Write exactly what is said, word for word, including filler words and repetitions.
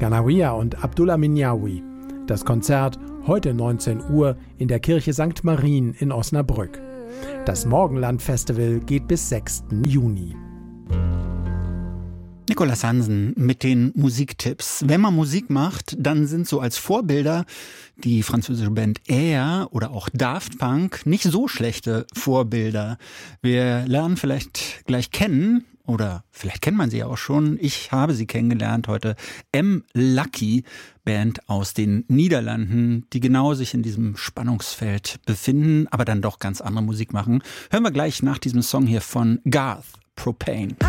Ganawiya und Abdullah Minyawi. Das Konzert heute neunzehn Uhr in der Kirche Sankt Marien in Osnabrück. Das Morgenland-Festival geht bis sechsten Juni. Nicolas Hansen mit den Musiktipps. Wenn man Musik macht, dann sind so als Vorbilder die französische Band Air oder auch Daft Punk nicht so schlechte Vorbilder. Wir lernen vielleicht gleich kennen, oder vielleicht kennt man sie ja auch schon. Ich habe sie kennengelernt heute. M. Lucky, Band aus den Niederlanden, die genau sich in diesem Spannungsfeld befinden, aber dann doch ganz andere Musik machen. Hören wir gleich nach diesem Song hier von Garth, Propane.